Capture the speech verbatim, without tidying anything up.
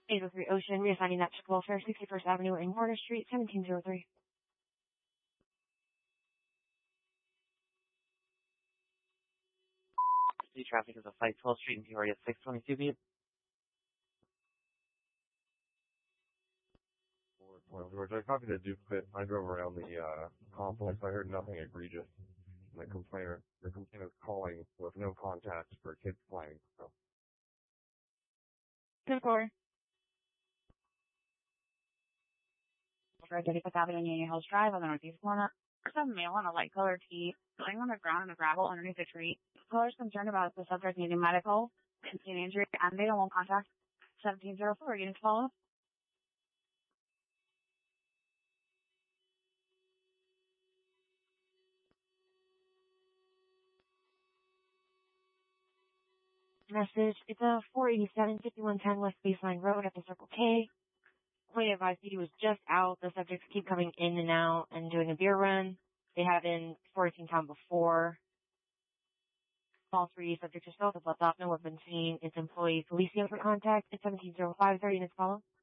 eight oh three Ocean, reassigning that to welfare, sixty-first Avenue and Warner Street, seventeen oh three. City traffic is a flight twelfth Street in Peoria, six twenty-two B. Well, George, I copied a duplicate. I drove around the uh, complex. I heard nothing egregious. The complainer, the complainant is calling with no contact for kids playing. So. Good four. For thirty-fifth Avenue and Union Hills Drive on the northeast corner. Some male in a light colored tee laying on the ground in the gravel underneath a tree. Callers concerned about the subject needing medical, an injury, and they don't want contact. seventeen oh four, units follow. Message, it's a four eighty-seven fifty-one ten West Baseline Road at the Circle K. Point advised P D was just out. The subjects keep coming in and out and doing a beer run. They have in fourteen town before. All three subjects are still at the left off. No one been seen. It's employee Felicio for contact. It's seventeen oh five, thirty minutes follow.